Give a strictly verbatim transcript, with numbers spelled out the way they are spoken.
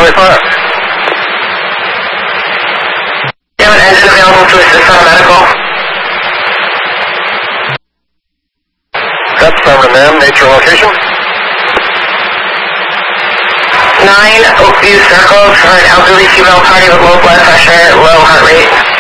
twenty-five. Do you have an engine available to assist on a medical? That's affirmative, ma'am. Nature location? nine Oakview Circle for an elderly female party with low blood pressure, low heart rate.